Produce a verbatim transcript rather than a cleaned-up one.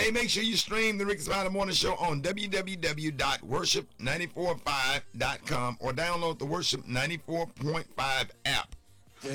Hey, make sure you stream the Ricky Smiley Morning Show on w w w dot worship nine four five dot com or download the Worship ninety-four point five app.